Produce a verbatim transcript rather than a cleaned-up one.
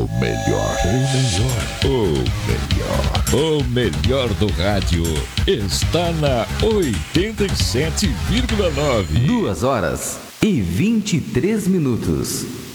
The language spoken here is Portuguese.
melhor. O melhor. O melhor. O melhor do rádio está na oitenta e sete vírgula nove. Duas horas e vinte e três minutos.